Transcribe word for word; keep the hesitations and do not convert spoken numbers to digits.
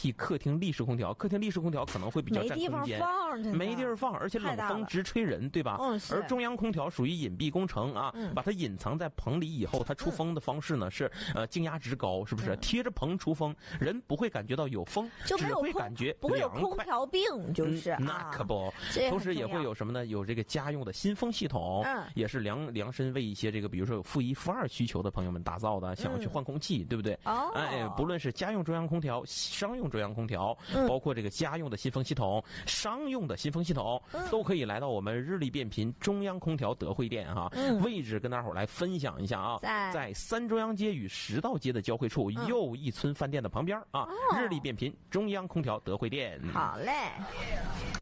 替客厅立式空调。客厅立式空调可能会比较占空间， 没地方放， 没地儿放，而且冷风直吹人，对吧？ 嗯， 而中央空调属于隐蔽工程啊，嗯、把它隐藏在棚里以后，它出风的方式呢、嗯、是呃静压值高，是不是？嗯、贴着棚出风，人不会感觉到有风， 就没有只会感觉不会有空调病，就是、 嗯、那可不。同时也会有什么呢？有这个家用的新风系统，嗯，也是量量身为一些这个比如说有负一、负二需求的朋友们打造的，想要去换空气，嗯、对不对？ 哦， 哎，不论是家用中央空调、商用中央空调，嗯、包括这个家用的新风系统、商用的新风系统，嗯、都可以来到我们日立变频中央空调德惠店哈。嗯、位置跟大伙儿来分享一下啊，在在三中央街与十道街的交汇处，嗯、又一村饭店的旁边啊，哦、日立变频中央空调德惠店。 好嘞。